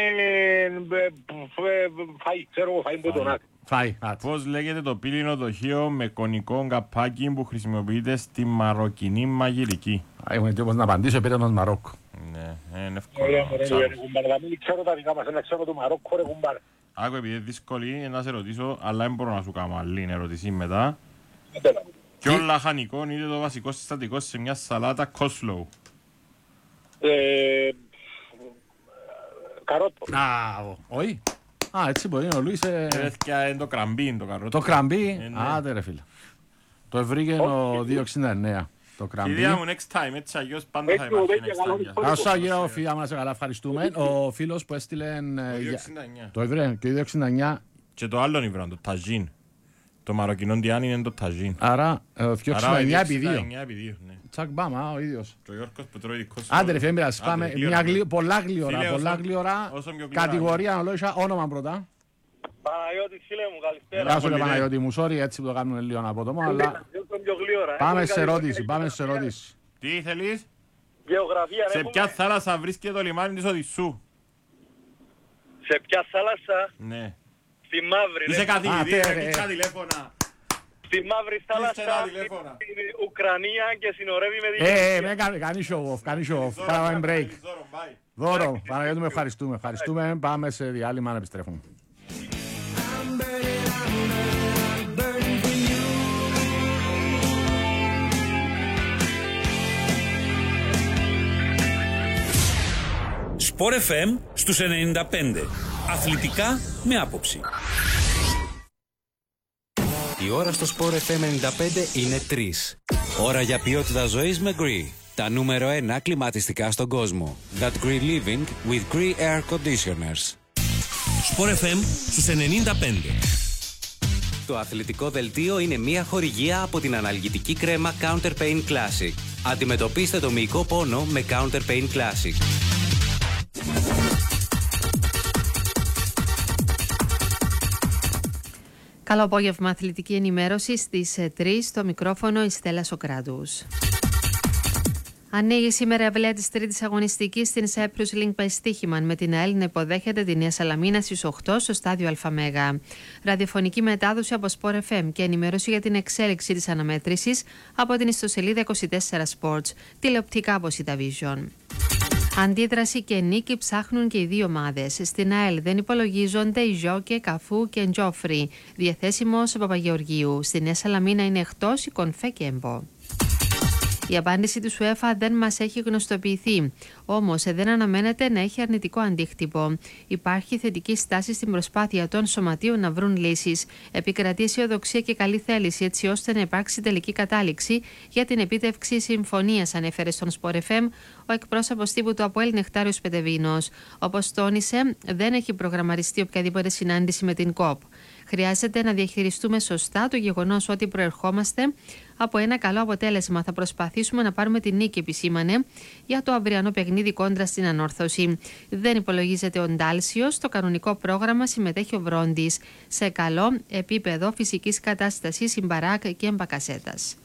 [SPEAKER 8] φαΐ, ξέρω εγώ, φαΐ που τον άκρη.
[SPEAKER 2] Φάει.
[SPEAKER 3] Πώς λέγεται το πύλινο δοχείο με κονικό καπάκι που χρησιμοποιείται στη μαροκινή μαγειρική?
[SPEAKER 2] Έχουμε και όπως να απαντήσω, πήρε τον Μαρόκο.
[SPEAKER 3] Ναι, είναι
[SPEAKER 8] Ωραία,
[SPEAKER 3] εύκολο.
[SPEAKER 8] ωραία, ρε κουμπάρ, να μην ξέρω τα δικά μας, να ξέρω το Μαρόκο, ρε κουμπάρ.
[SPEAKER 3] Άκου, επειδή είναι δύσκολη, να σε ρωτήσω, αλλά δεν μπορώ να σου κάνω άλλη ερώτηση μετά. Ποιο λαχανικό είναι το βασικό συστατικό σε μια σαλάτα coleslaw?
[SPEAKER 8] Καρότο.
[SPEAKER 2] Όχι. Α, έτσι μπορεί ο Λουίς.
[SPEAKER 3] Είναι το κραμπί το καρότο.
[SPEAKER 2] Το κραμπί. Άντε ρε φίλε. Το βρήκε ο 269. Το κραμπί.
[SPEAKER 3] Κυρία μου, next time, έτσι αγιώς πάντα θα υπάρχει next time.
[SPEAKER 2] Καλώς άγια ο φίλος μας, καλά ευχαριστούμε. Ο φίλος που έστειλε το ευρέ και ο 269.
[SPEAKER 3] Και το άλλο νηβρán, το ταζίν. Το μαροκινό διάνι είναι το ταζίν.
[SPEAKER 2] Άρα 269 επί 2. Τσακ μπάμα, ο ίδιος.
[SPEAKER 3] Και ο Γιώργος που τρώει δικό σου.
[SPEAKER 2] Άντε ρε φίλε, πάμε πολλά γλυόρα. Κατηγορία αναλόγησα, όνομα πρώτα.
[SPEAKER 5] Παναγιώτη, φίλε μου, καλησπέρα.
[SPEAKER 2] Γεια σου ρε Παναγιώτη μου, sorry έτσι που το κάνουμε λίγο απότομο, αλλά πάμε σε ερώτηση.
[SPEAKER 3] Τι θέλεις?
[SPEAKER 5] Γεωγραφία,
[SPEAKER 3] σε ποια θάλασσα βρίσκεται το λιμάνι της Οδυσσού?
[SPEAKER 5] Σε ποια θάλασσα?
[SPEAKER 3] Ναι.
[SPEAKER 5] Στη Μαύρη.
[SPEAKER 3] Είσαι καθηγητή, ρε τηλέφωνα.
[SPEAKER 5] Στη Μαύρη θάλασσα, στην Ουκρανία και συνορεύει με την...
[SPEAKER 2] Κάνει show off, κάναμε break. Δώρο, Παναγιώτη με ευχαριστούμε, πάμε σε διάλειμμα να επιστρέφουμε.
[SPEAKER 9] Sport FM στους 95. Αθλητικά με άποψη.
[SPEAKER 10] Η ώρα στο Sport FM 95 είναι 3. Ώρα για ποιότητα ζωής με Gree. Τα νούμερο 1 κλιματιστικά στον κόσμο. That Gree Living with Gree Air Conditioners.
[SPEAKER 9] Sport FM στους 95.
[SPEAKER 10] Το αθλητικό δελτίο είναι μια χορηγία από την αναλγητική κρέμα Counter Pain Classic. Αντιμετωπίστε το μυϊκό πόνο με Counter Pain Classic.
[SPEAKER 11] Καλό απόγευμα, αθλητική ενημέρωση στις 3 στο μικρόφωνο η Στέλλα Σοκράτους. Ανοίγει σήμερα η αυλαία της τρίτης αγωνιστικής στην Cyprus Link by Stoichman με την ΑΕΛ να υποδέχεται τη Νέα Σαλαμίνα στις 8 στο στάδιο ΑΜΕΓΑ. Ραδιοφωνική μετάδοση από Sport FM και ενημέρωση για την εξέλιξη της αναμέτρησης από την ιστοσελίδα 24 Sports, τηλεοπτικά από Cityvision. Αντίδραση και νίκη ψάχνουν και οι δύο ομάδες. Στην ΑΕΛ δεν υπολογίζονται οι Ζόκε, Καφού και Τζόφρι. Διαθέσιμος ο Παπαγεωργίου. Στη Νέα Σαλαμίνα είναι εκτός η Κονφέ και Εμπό. Η απάντηση του UEFA δεν μας έχει γνωστοποιηθεί. Όμως δεν αναμένεται να έχει αρνητικό αντίκτυπο. Υπάρχει θετική στάση στην προσπάθεια των σωματείων να βρουν λύσεις. Επικρατεί αισιοδοξία και καλή θέληση έτσι ώστε να υπάρξει τελική κατάληξη για την επίτευξη συμφωνίας, ανέφερε στον Sport FM ο εκπρόσωπος τύπου του ΑΠΟΕΛ Νεκτάριος Πετεβίνος. Όπως τόνισε, δεν έχει προγραμματιστεί οποιαδήποτε συνάντηση με την ΚΟΠ. Χρειάζεται να διαχειριστούμε σωστά το γεγονός ότι προερχόμαστε από ένα καλό αποτέλεσμα. Θα προσπαθήσουμε να πάρουμε την νίκη, επισήμανε, για το αυριανό παιχνίδι κόντρα στην Ανόρθωση. Δεν υπολογίζεται ο Ντάλσιος. Στο κανονικό πρόγραμμα συμμετέχει ο Βρόντις. Σε καλό επίπεδο φυσικής κατάστασης Συμπαράκ και Μπακασέτας.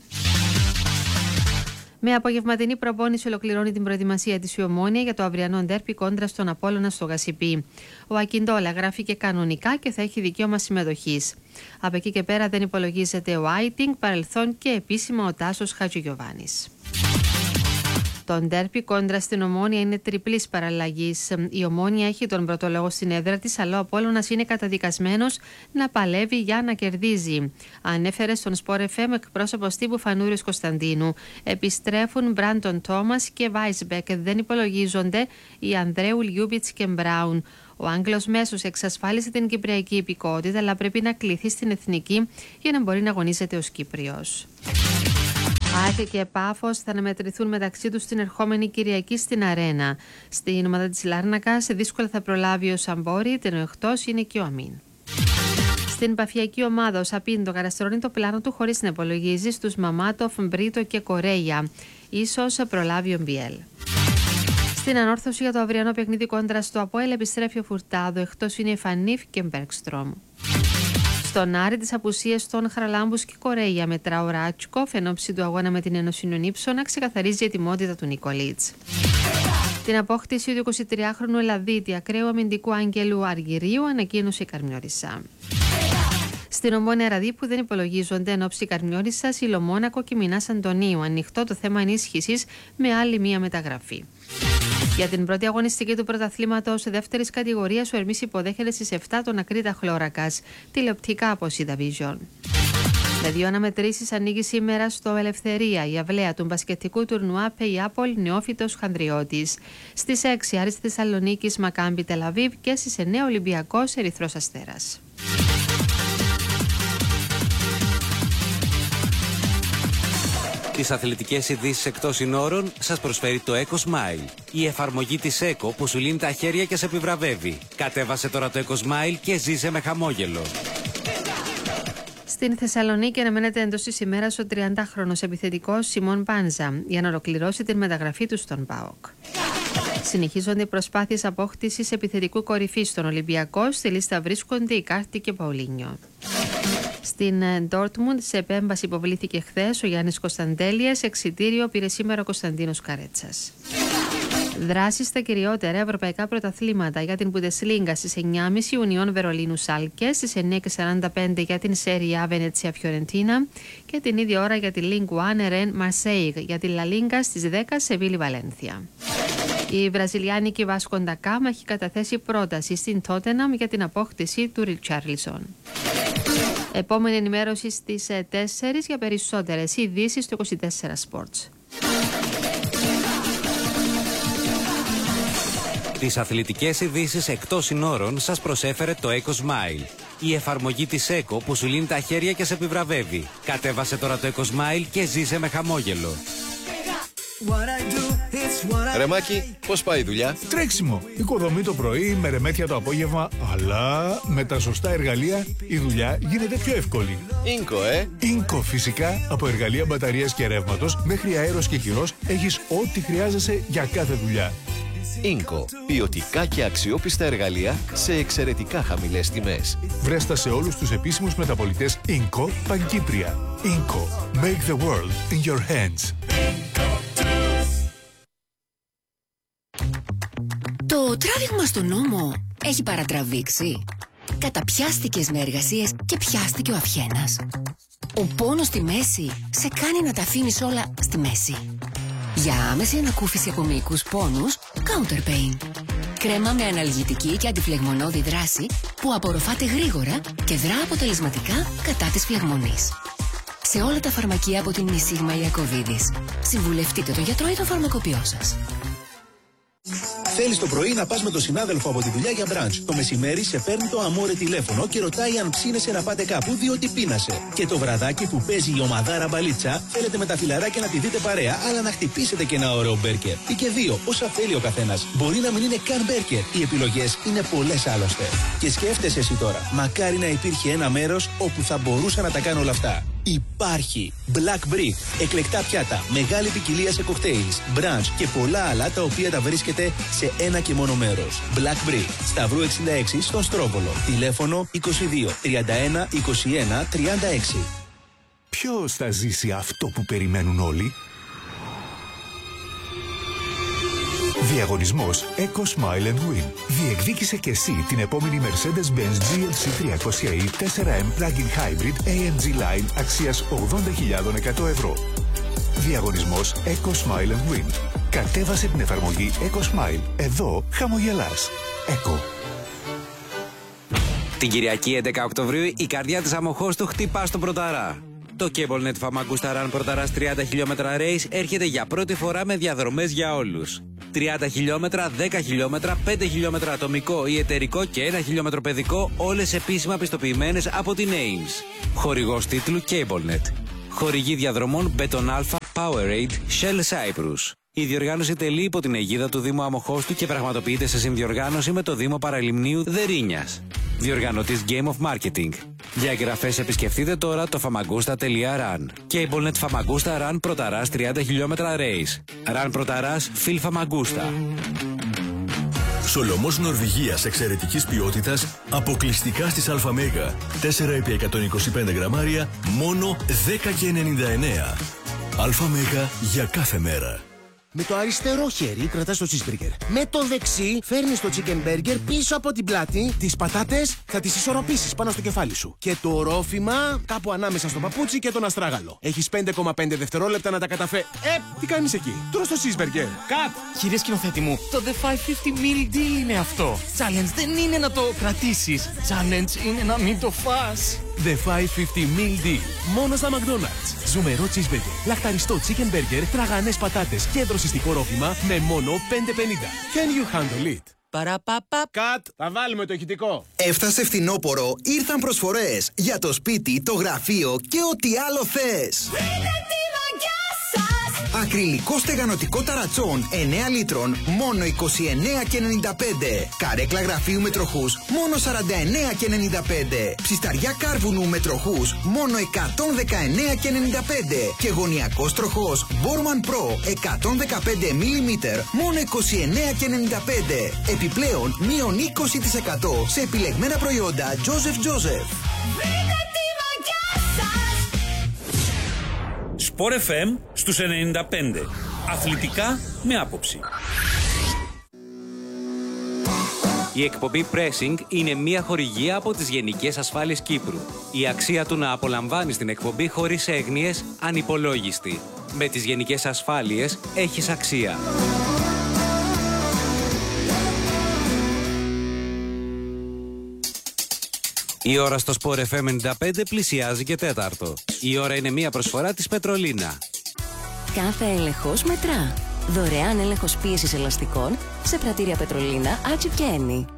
[SPEAKER 11] Με απογευματινή προπόνηση ολοκληρώνει την προετοιμασία της η Ομόνοια για το αυριανό ντέρπι κόντρα στον Απόλλωνα στο Γασιπί. Ο Ακιντόλα γράφηκε κανονικά και θα έχει δικαίωμα συμμετοχής. Από εκεί και πέρα δεν υπολογίζεται ο Άιτινγκ, παρελθόν και επίσημα ο Τάσος Χατζηγιοβάνης. Το ντέρπι κόντρα στην Ομόνοια είναι τριπλής παραλλαγής. Η Ομόνοια έχει τον πρώτο λόγο στην έδρα της, αλλά ο Απόλλωνας είναι καταδικασμένος να παλεύει για να κερδίζει. Ανέφερε στον Sport FM εκπρόσωπος τύπου Φανούριος Κωνσταντίνου. Επιστρέφουν Μπράντον Τόμας και Βάισμπεκ. Δεν υπολογίζονται οι Ανδρέου, Λιούμπιτς και Μπράουν. Ο Άγγλος μέσος εξασφάλισε την κυπριακή υπηκότητα, αλλά πρέπει να κληθεί στην εθνική για να μπορεί να αγωνίζεται ως Κύπριος. ΑΕΚ και Πάφος θα αναμετρηθούν μεταξύ τους την ερχόμενη Κυριακή στην Αρένα. Στην ομάδα της Λάρνακας δύσκολα θα προλάβει ο Σαμπόρι, ενώ εκτός είναι και ο Αμίν. Στην παφιακή ομάδα ο Σαπίντο καταστρώνει το πλάνο του χωρίς να υπολογίζει στους Μαμάτοφ, Μπρίτο και Κορέια. Ίσως προλάβει ο Μπιέλ. Στην ανόρθωση για το αυριανό παιχνίδι κόντρα στο ΑΠΟΕΛ επιστρέφει ο Φουρτάδο, εκτός είναι η Φανίφ και Μπέρκστρομ. Στον Άρη τις απουσίες των Χαραλάμπους και Κορέια μετρά ο Ράτσικοφ εν ώψη του αγώνα με την Ενωσινον Ήψονα ξεκαθαρίζει η ετοιμότητα του Νικολίτς. Την απόκτηση του 23χρονου Ελλαδίτη ακραίου αμυντικού Άγγελου Αργυρίου ανακοίνωσε η Καρμιώρισσα. Στην Ομόνοια Ραδίπου δεν υπολογίζονται εν ώψη Καρμιώρισσας, Ιλομόνακο και Μινάς Αντωνίου. Ανοιχτό το θέμα ενίσχυσης με άλλη μία μεταγραφή. Για την πρώτη αγωνιστική του πρωταθλήματος δεύτερης κατηγορίας, ο Ερμής υποδέχεται στις 7 τον Ακρίτα Χλώρακας, τηλεοπτικά από Cityvision. Με 2 αναμετρήσεις ανοίγει σήμερα στο Ελευθερία η αυλαία του μπασκετικού τουρνουά Payapol Νεόφυτος Χανδριώτης. Στις 6 Άρης Θεσσαλονίκης Μακάμπι Τελαβίβ και στις 9 Ολυμπιακός Ερυθρός Αστέρας.
[SPEAKER 10] Τις αθλητικές ειδήσεις εκτός συνόρων σας προσφέρει το Eco Smile. Η εφαρμογή της Eco που σου λύνει τα χέρια και σε επιβραβεύει. Κατέβασε τώρα το Eco Smile και ζήσε με χαμόγελο.
[SPEAKER 11] Στην Θεσσαλονίκη αναμένεται εντός της ημέρας ο 30χρονος επιθετικός Σιμών Πάνζα για να ολοκληρώσει την μεταγραφή του στον ΠΑΟΚ. Συνεχίζονται οι προσπάθειες απόκτησης επιθετικού κορυφής στον Ολυμπιακό. Στη λίστα βρίσκονται η Κάρτη και Παουλίνιο. Στην Ντόρτμουντ, σε επέμβαση υποβλήθηκε χθες ο Γιάννης Κωνσταντέλιας, εξιτήριο πήρε σήμερα ο Κωνσταντίνος Καρέτσας. Δράσεις στα κυριότερα ευρωπαϊκά πρωταθλήματα για την Bundesliga στις 9.30 Ουνιών Βερολίνου Σάλκε, στις 9.45 για την Serie A Βενέτσια Φιωρεντίνα και την ίδια ώρα για τη Ligue 1 Ρεν Μαρσέιγ, για τη La Liga στις 10 Σεβίλη Βαλένθια. Η βραζιλιάνικη Βάσκο ντα Γκάμα έχει καταθέσει πρόταση στην Τότεναμ για την απόκτηση του Ριτσάρλισον. Επόμενη ενημέρωση στις 4 για περισσότερες ειδήσεις στο 24 Sports.
[SPEAKER 10] Τις αθλητικές ειδήσεις εκτός συνόρων σας προσέφερε το Eco Smile. Η εφαρμογή της Eco που σου λύνει τα χέρια και σε επιβραβεύει. Κατέβασε τώρα το Eco Smile και ζήσε με χαμόγελο.
[SPEAKER 12] Ρε Μάκη, πώς πάει η δουλειά?
[SPEAKER 13] Τρέξιμο. Οικοδομή το πρωί, με ρεμέτια το απόγευμα, αλλά με τα σωστά εργαλεία η δουλειά γίνεται πιο εύκολη.
[SPEAKER 12] Ίνκο,
[SPEAKER 13] Ίνκο φυσικά, από εργαλεία μπαταρίας και ρεύματος μέχρι αέρος και χειρός, έχεις ό,τι χρειάζεσαι για κάθε δουλειά.
[SPEAKER 12] Ίνκο. Ποιοτικά και αξιόπιστα εργαλεία σε εξαιρετικά χαμηλές τιμές.
[SPEAKER 13] Βρέστα σε όλους τους επίσημους μεταπωλητές Ίνκο Παγκύπρια. Ίνκο. Make the world in your hands.
[SPEAKER 14] Το τράβηγμα στον νόμο έχει παρατραβήξει. Καταπιάστηκες με εργασίες και πιάστηκε ο αυχένας. Ο πόνος στη μέση σε κάνει να τα αφήνεις όλα στη μέση. Για άμεση ανακούφιση από μυϊκούς πόνους, Counter Pain. Κρέμα με αναλγητική και αντιφλεγμονώδη δράση που απορροφάται γρήγορα και δρά αποτελεσματικά κατά της φλεγμονής. Σε όλα τα φαρμακεία από την Νησίγμα Ιακωβίδης. Συμβουλευτείτε τον γιατρό ή τον φαρμακοποιό σας.
[SPEAKER 15] Θέλεις το πρωί να πας με τον συνάδελφο από τη δουλειά για μπραντς. Το μεσημέρι σε παίρνει το αμόρε τηλέφωνο και ρωτάει αν ψήνεσαι να πάτε κάπου διότι πείνασε. Και το βραδάκι που παίζει η ομαδάρα μπαλίτσα, θέλετε με τα φιλαράκια να τη δείτε παρέα, αλλά να χτυπήσετε και ένα ωραίο μπέρκερ. Ή και δύο, όσα θέλει ο καθένας. Μπορεί να μην είναι καν μπέρκερ. Οι επιλογές είναι πολλές άλλωστε. Και σκέφτεσαι εσύ τώρα, μακάρι να υπήρχε ένα μέρος όπου θα μπορούσα να τα κάνω όλα αυτά. Υπάρχει Black Brick, εκλεκτά πιάτα, μεγάλη ποικιλία σε κοκτέιλς, brunch και πολλά άλλα τα οποία τα βρίσκεται σε ένα και μόνο μέρος. Black Brick, Σταυρού 66 στον Στρόβολο. Τηλέφωνο 22 31 21 36.
[SPEAKER 13] Ποιος θα ζήσει αυτό που περιμένουν όλοι? Διαγωνισμός Eco Smile and Win. Διεκδίκησε και εσύ την επόμενη Mercedes-Benz GLC 300e 4M Plug-in Hybrid AMG Line αξίας 80.100 ευρώ. Διαγωνισμός Eco Smile and Win. Κατέβασε την εφαρμογή Eco Smile. Εδώ χαμογελάς. Eco.
[SPEAKER 10] Την Κυριακή 11 Οκτωβρίου η καρδιά της Αμοχώστου χτυπά στον Πρωταρά. Το CableNet Famagusta Run Πρωταράς 30 χιλιόμετρα race έρχεται για πρώτη φορά με διαδρομές για όλους. 30 χιλιόμετρα, 10 χιλιόμετρα, 5 χιλιόμετρα ατομικό ή εταιρικό και 1 χιλιόμετρο παιδικό, όλες επίσημα πιστοποιημένες από την Ames. Χορηγός τίτλου CableNet. Χορηγή διαδρομών Beton Alpha, Powerade, Shell Cyprus. Η διοργάνωση τελεί υπό την αιγίδα του Δήμου Αμοχώστου και πραγματοποιείται σε συνδιοργάνωση με το Δήμο Παραλιμνίου Δερίνιας. Διοργανωτής Game of Marketing. Για εγγραφές επισκεφτείτε τώρα το famagusta.run. CableNet Famagusta Run Πρωταράς 30 χιλιόμετρα race. Run Πρωταράς Phil Famagusta.
[SPEAKER 16] Σολομός Νορβηγίας εξαιρετικής ποιότητας, αποκλειστικά στις ΑΜΕΓΑ. 4x125 γραμμάρια, μόνο 10,99. ΑΜΕΓΑ για κάθε μέρα.
[SPEAKER 17] Με το αριστερό χέρι κρατάς το cheeseburger. Με το δεξί φέρνεις το chicken burger πίσω από την πλάτη. Τις πατάτες θα τις ισορροπήσεις πάνω στο κεφάλι σου. Και το ρόφημα κάπου ανάμεσα στο παπούτσι και τον αστράγαλο. Έχεις 5,5 δευτερόλεπτα να τα καταφέρεις. Τι κάνεις εκεί? Τρως το cheeseburger. Cut!
[SPEAKER 18] Κύριε σκηνοθέτη μου, το The 550 Meal Deal είναι αυτό. Challenge δεν είναι να το κρατήσεις. Challenge είναι να μην το φας.
[SPEAKER 17] The 550 Meal Deal. Μόνο στα McDonald's. Ζουμερό cheeseburger, λαχταριστό chicken burger, τραγανές πατάτες και δροσιστικό ρόφημα με μόνο 5,50. Can you handle it?
[SPEAKER 19] Παραπαπα.
[SPEAKER 17] Κατ, θα βάλουμε το ηχητικό.
[SPEAKER 19] Έφτασε φθινόπωρο, ήρθαν προσφορές για το σπίτι, το γραφείο και ό,τι άλλο θες. Ακριλικό στεγανοτικό ταρατσόν 9 λίτρων, μόνο 29,95. Καρέκλα γραφείου με τροχούς, μόνο 49,95. Ψισταριά κάρβουνου με τροχούς, μόνο 119,95. Και γωνιακός τροχός Borman Pro 115 mm, μόνο 29,95. Επιπλέον, μείον 20% σε επιλεγμένα προϊόντα Joseph.
[SPEAKER 9] Sport FM στους 95. Αθλητικά με άποψη.
[SPEAKER 10] Η εκπομπή Pressing είναι μια χορηγία από τις Γενικές Ασφάλειες Κύπρου. Η αξία του να απολαμβάνεις την εκπομπή χωρίς έγνοιες ανυπολόγιστη. Με τις Γενικές Ασφάλειες έχεις αξία. Η ώρα στο Sport FM 95 πλησιάζει και τέταρτο. Η ώρα είναι μια προσφορά της Πετρολίνα.
[SPEAKER 14] Κάθε έλεγχος μετρά. Δωρεάν έλεγχος πίεσης ελαστικών σε πρατήρια Πετρολίνα, Άτσιτ και Ένι.